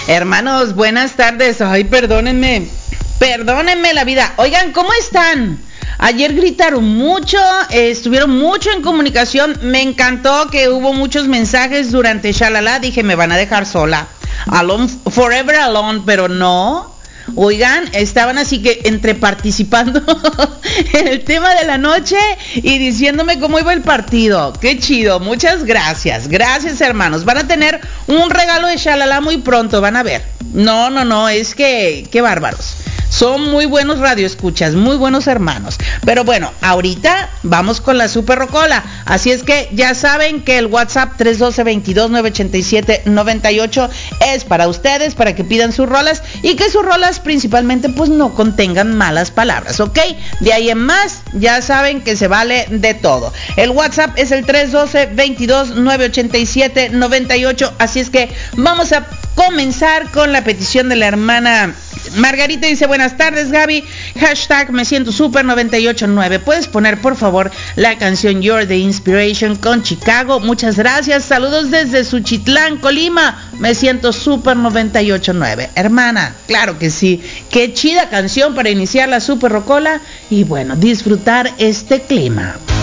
Hermanos, buenas tardes. Ay, perdónenme la vida. Oigan, ¿cómo están? Ayer gritaron mucho, estuvieron mucho en comunicación. Me encantó que hubo muchos mensajes durante Shalala. Dije, me van a dejar sola. Alone, forever alone, pero no. Oigan, estaban así que entre participando en el tema de la noche y diciéndome cómo iba el partido. Qué chido, muchas gracias. Gracias, hermanos. Van a tener un regalo de Shalala muy pronto, van a ver. No, es que, qué bárbaros. Son muy buenos radioescuchas, muy buenos hermanos. Pero bueno, ahorita vamos con la Super Rocola. Así es que ya saben que el WhatsApp 312-22-987-98 es para ustedes, para que pidan sus rolas y que sus rolas principalmente pues no contengan malas palabras, ¿ok? De ahí en más, ya saben que se vale de todo. El WhatsApp es el 312-22-987-98. Así es que vamos a comenzar con la petición de la hermana Margarita. Dice, buenas tardes, Gaby. Hashtag me siento super 98.9. ¿Puedes poner, por favor, la canción You're the Inspiration con Chicago? Muchas gracias. Saludos desde Suchitlán, Colima. Me siento super 98.9. Hermana, claro que sí. Qué chida canción para iniciar la Super Rocola. Y bueno, disfrutar este clima.